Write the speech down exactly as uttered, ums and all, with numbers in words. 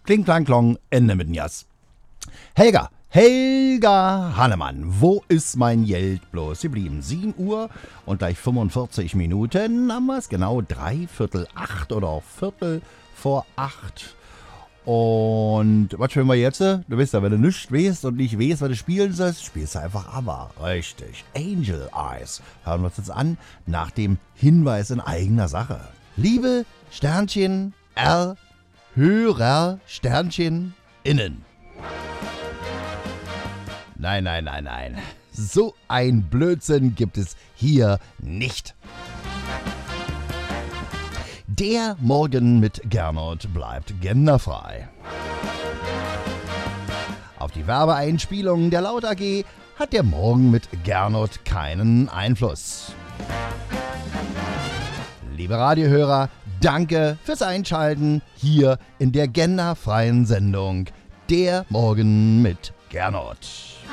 Kling, klang, klong, Ende mit dem Jas. Helga, Helga Hannemann, wo ist mein Geld bloß geblieben? sieben Uhr und gleich fünfundvierzig Minuten haben wir es, genau drei Viertel acht oder Viertel vor acht. Und was spielen wir jetzt? Du weißt ja, wenn du nichts weißt und nicht weißt, was du spielen sollst, spielst du einfach aber. Richtig. Angel Eyes. Hören wir uns jetzt an, nach dem Hinweis in eigener Sache. Liebe Sternchen R, Hörer Sternchen innen. Nein, nein, nein, nein. So ein Blödsinn gibt es hier nicht. Der Morgen mit Gernot bleibt genderfrei. Auf die Werbeeinspielung der Laut A G hat der Morgen mit Gernot keinen Einfluss. Liebe Radiohörer, danke fürs Einschalten hier in der genderfreien Sendung Der Morgen mit Gernot.